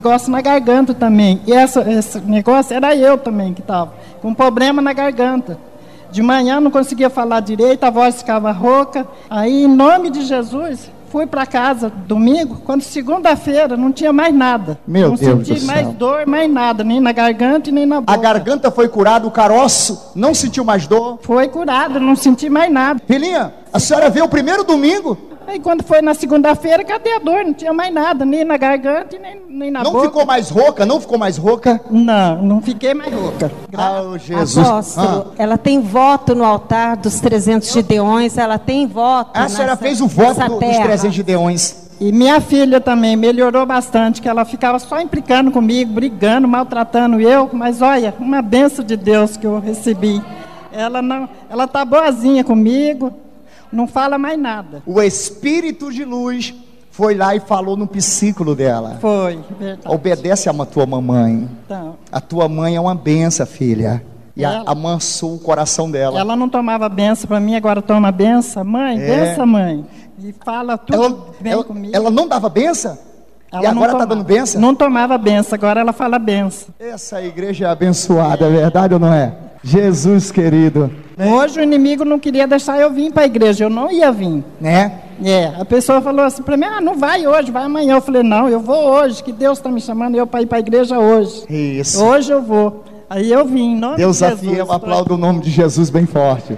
Negócio na garganta também. E esse negócio era eu também que estava com problema na garganta. De manhã não conseguia falar direito, a voz ficava rouca. Aí, em nome de Jesus, fui para casa domingo, quando segunda-feira não tinha mais nada. Meu Deus do céu. Não senti mais dor, mais nada, nem na garganta e nem na boca. A garganta foi curada, o caroço não sentiu mais dor? Foi curado, não senti mais nada. Filhinha, a senhora veio o primeiro domingo? Aí quando foi na segunda-feira, cadê a dor? Não tinha mais nada, nem na garganta e nem na boca. Não ficou mais rouca? Não ficou mais rouca? Não fiquei mais rouca. Ah, Jesus. Apóstolo, ela tem voto no altar dos 300 gideões, ela tem voto. A senhora fez o voto dos 300 gideões. E minha filha também melhorou bastante, que ela ficava só implicando comigo, brigando, maltratando eu, mas olha, uma bênção de Deus que eu recebi. Ela tá boazinha comigo, não fala mais nada. O Espírito de luz foi lá e falou no psíquico dela. Foi, verdade. Obedece a tua mamãe. Então, a tua mãe é uma benção, filha. E amansou o coração dela. Ela não tomava benção para mim, agora toma benção. Mãe, benção, mãe. E fala tudo bem comigo. Ela não dava benção? E agora está dando benção? Não tomava benção, agora ela fala benção. Essa igreja é abençoada, é verdade ou não é? Jesus querido. Hoje o inimigo não queria deixar eu vir para a igreja, eu não ia vir. Né? A pessoa falou assim para mim, não vai hoje, vai amanhã. Eu falei, não, eu vou hoje, que Deus está me chamando eu para ir para a igreja hoje. Isso. Hoje eu vou. Aí eu vim, em nome Deus de Jesus. Deus fiel, aplauda o nome de Jesus bem forte.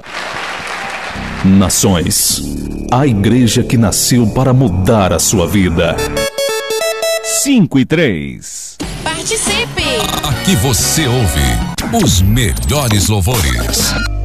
Nações, a igreja que nasceu para mudar a sua vida. 5 e 3. Participe! Aqui você ouve os melhores louvores.